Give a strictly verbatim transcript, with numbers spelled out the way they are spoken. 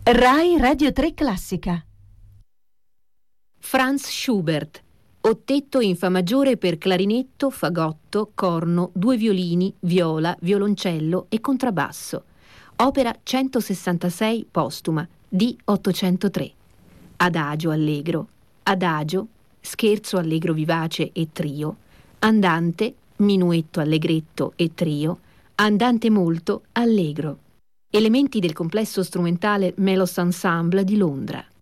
Rai Radio tre Classica. Franz Schubert, Ottetto in Fa maggiore per clarinetto, fagotto, corno, due violini, viola, violoncello e contrabbasso. Opera centosessantasei postuma di ottocentotre. Adagio allegro, adagio, scherzo allegro vivace e trio, andante, minuetto allegretto e trio, andante molto allegro. Elementi del complesso strumentale Melos Ensemble di Londra.